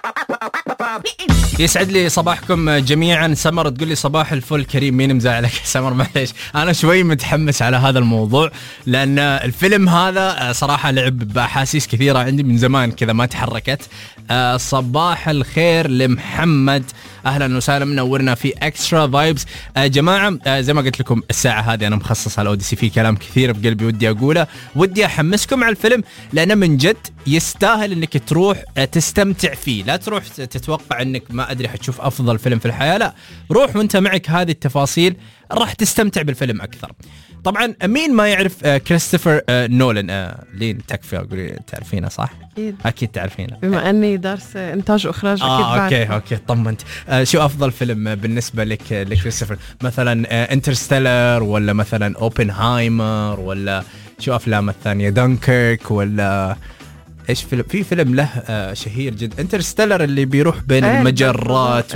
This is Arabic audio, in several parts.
يسعد لي صباحكم جميعا. سمر تقول لي صباح الفل كريم. مين مزعلك سمر؟ معليش انا شوي متحمس على هذا الموضوع لان الفيلم هذا صراحه لعب باحاسيس كثيره عندي من زمان كذا ما تحركت. صباح الخير لمحمد، اهلا وسهلا، منورنا في اكسترا فايبز. جماعه زي ما قلت لكم الساعه هذه انا مخصص على الاوديسي، في كلام كثير في قلبي ودي اقوله، ودي احمسكم على الفيلم لانه من جد يستاهل انك تروح تستمتع فيه. لا تروح تتوقع انك ما ادري حتشوف افضل فيلم في الحياه، لا، روح وانت معك هذه التفاصيل راح تستمتع بالفيلم اكثر. طبعا مين ما يعرف كريستوفر نولان؟ لين تكفي اقول تعرفينه صح؟ اكيد تعرفينه بما اني دارس انتاج واخراج اكيد اوكي طمنت. شو افضل فيلم بالنسبه لك لكريستوفر؟ مثلا انترستيلر ولا مثلا اوبنهايمر ولا شو افلام الثانيه؟ دانكيرك ولا ايش في فيلم له شهير جدا انترستيلر اللي بيروح بين المجرات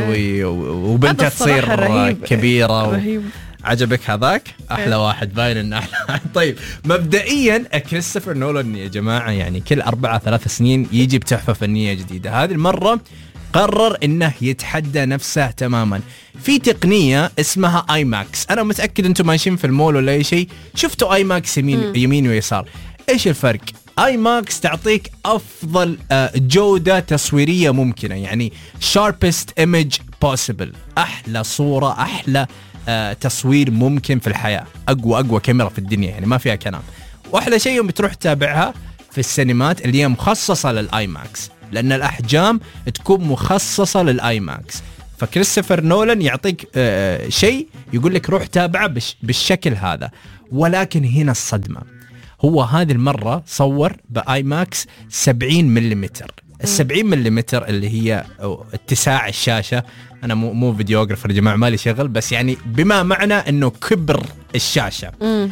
وبنته تصير كبيره رهيب. عجبك هذاك؟ احلى واحد، باين انه احلى. طيب مبدئيا كريستوفر نولان يا جماعه يعني كل 4-3 سنين يجي بتحفه فنيه جديده. هذه المره قرر انه يتحدى نفسه تماما في تقنيه اسمها اي ماكس. انا متاكد انتم ماشيين في المول ولا اي شيء شفتوا اي ماكس يمين ويسار. ايش الفرق؟ اي ماكس تعطيك افضل جوده تصويريه ممكنه، يعني sharpest image possible، احلى صوره، احلى تصوير ممكن في الحياه، اقوى كاميرا في الدنيا يعني ما فيها كلام. واحلى شيء يوم بتروح تتابعها في السينمات اللي هي مخصصه للاي ماكس، لان الاحجام تكون مخصصه للاي ماكس. فكريستوفر نولان يعطيك شيء يقول لك روح تابعه بالشكل هذا. ولكن هنا الصدمه، هو هذه المره صور باي ماكس 70 ملم. ال70 ملم اللي هي اتساع الشاشه، انا مو فيديوغرافر يا جماعه مالي شغل، بس يعني بما معنى انه كبر الشاشه.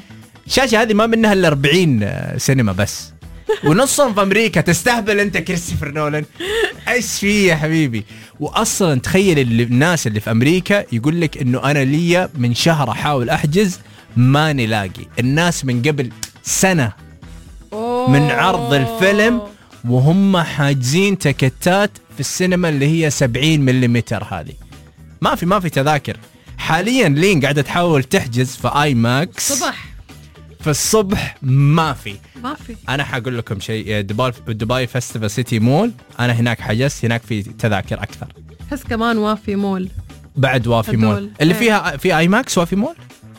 الشاشه هذه ما منها الا 40 سينما بس ونصهم في امريكا. تستهبل انت كريستوفر نولان؟ ايش فيه يا حبيبي؟ واصلا تخيل الناس اللي في امريكا يقول لك انه انا ليا من شهر احاول احجز ما نلاقي. الناس من قبل سنه من عرض الفيلم وهم حاجزين تكتات في السينما اللي هي 70 ملم. هذه ما في تذاكر حاليا. لين قاعدة تحاول تحجز في اي ماكس في الصبح ما في. انا حقول لكم شيء، دبي فيستيفال سيتي مول، انا هناك حجزت، هناك في تذاكر اكثر. حس كمان وافي مول بعد وافي مول اللي فيها في اي ماكس. وافي مول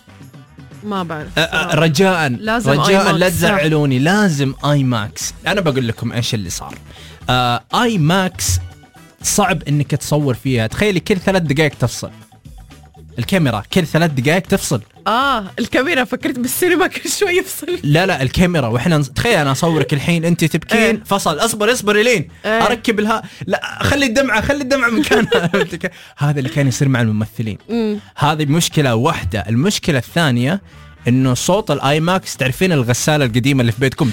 ما بعرف رجاء لا تزعلوني، لازم اي ماكس. انا بقول لكم ايش اللي صار. اي ماكس صعب انك تصور فيها. تخيلي كل 3 دقائق تفصل الكاميرا، كل 3 دقائق تفصل. الكاميرا فكرت بالسينما كل شوي يفصل. لا الكاميرا. واحنا تخيل انا اصورك الحين انت تبكين فصل، اصبر لين اركب لا خلي الدمعه مكانها. هذا اللي كان يصير مع الممثلين. هذه مشكله واحده. المشكله الثانيه انه صوت الاي ماكس، تعرفين الغساله القديمه اللي في بيتكم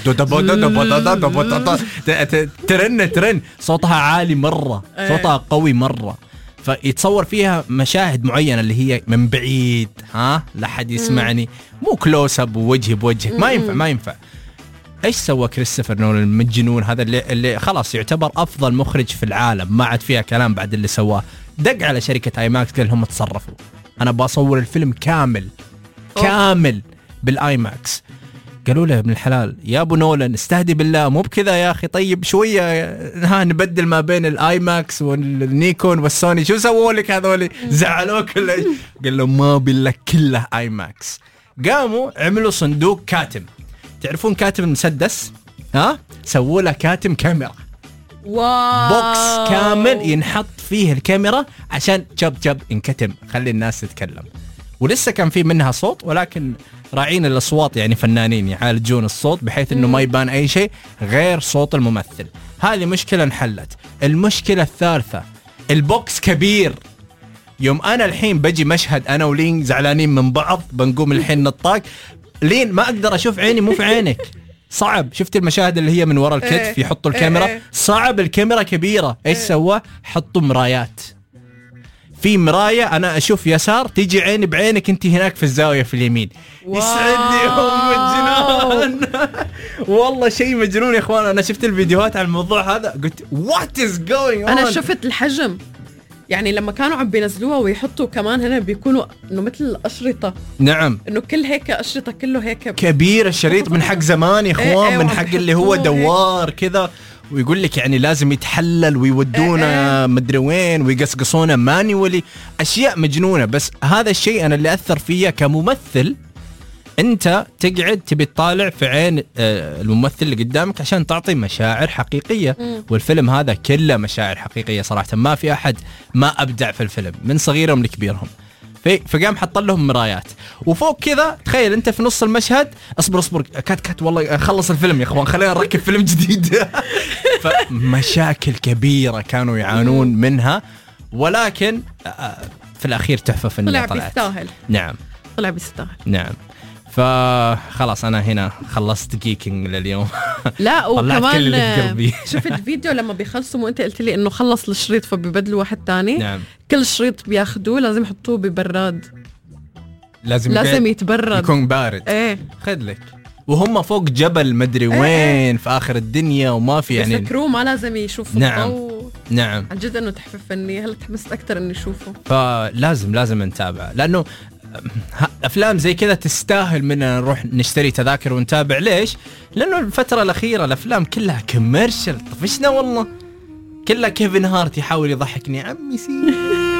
ترن صوتها عالي مره، صوتها قوي مره، فيتصور فيها مشاهد معينه اللي هي من بعيد، لا حد يسمعني، مو كلوز اب ووجهي بوجهك، ما ينفع. ايش سوى كريستوفر نولان المجنون هذا اللي خلاص يعتبر افضل مخرج في العالم، ما عاد فيها كلام بعد اللي سواه؟ دق على شركه اي ماكس قال لهم تصرفوا، انا بصور الفيلم كامل بالاي ماكس. قالوا له ابن الحلال يا ابو نولان استهدي بالله، مو بكذا يا اخي، طيب شويه نبدل ما بين الاي ماكس والنيكون والسوني، شو سووا لك هذول؟ زعلوك ولا ايش؟ قال له ما بالله كله اي ماكس. قاموا عملوا صندوق كاتم، تعرفون كاتم المسدس؟ سووا له كاتم كاميرا، بوكس كامل ينحط فيه الكاميرا عشان جب ينكتم، خلي الناس تتكلم. ولسه كان في منها صوت، ولكن راعين الأصوات يعني فنانين يعالجون الصوت بحيث أنه ما يبان أي شيء غير صوت الممثل. هذه مشكلة انحلت. المشكلة الثالثة، البوكس كبير. يوم أنا الحين بجي مشهد أنا ولين زعلانين من بعض، بنقوم الحين نطاق، لين ما أقدر أشوف عيني مو في عينك، صعب. شفت المشاهد اللي هي من وراء الكتف يحطوا الكاميرا، صعب، الكاميرا كبيرة. إيش سوى؟ حطوا مرايات. في مرايه انا اشوف يسار تيجي عيني بعينك انت هناك في الزاويه في اليمين. يسعدني ام الجنان. والله شيء مجنون يا اخوان. انا شفت الفيديوهات عن الموضوع هذا قلت وات از جوينج اون. انا شفت الحجم يعني لما كانوا عم بينزلوها ويحطوا كمان هنا بيكونوا انه مثل الاشرطه. نعم انه كل هيك اشرطه كله هيك كبير. الشريط من حق زمان يا اخوان. من حق اللي هو دوار كذا ويقول لك يعني لازم يتحلل ويودونه مدري وين ويقصقصونه مانيولي. اشياء مجنونه. بس هذا الشيء انا اللي اثر فيا كممثل. انت تقعد تبي تطالع في عين الممثل اللي قدامك عشان تعطي مشاعر حقيقيه. والفيلم هذا كله مشاعر حقيقيه صراحه. ما في احد ما ابدع في الفيلم من صغيرهم لكبيرهم. فقام حط لهم مرايات وفوق كذا. تخيل انت في نص المشهد اصبر كات والله خلص الفيلم يا اخوان خلينا نركب فيلم جديد. فمشاكل كبيرة كانوا يعانون منها. ولكن في الأخير تحفة فنية طلع بيستاهل. نعم طلع بيستاهل. نعم. فخلاص أنا هنا خلصت جيكينج لليوم. لا وكمان شفت فيديو لما بيخلصوا وانت قلت لي انه خلص الشريط فبيبدلوا واحد تاني. نعم. كل شريط بياخدوه لازم يحطوه ببراد. لازم يتبرد يكون بارد. ايه خذ لك. وهم فوق جبل مدري وين في آخر الدنيا وما في يعني بيفكروا ما لازم يشوفوا. نعم. نعم عن جد انه تحفة فنية. هلا تحمست اكثر اني اشوفه. فلازم نتابعه لانه افلام زي كذا تستاهل مننا نروح نشتري تذاكر ونتابع. ليش؟ لانه الفترة الأخيرة الافلام كلها كوميرشال. طفشنا والله. كلها كيفن هارت يحاول يضحكني عمي سي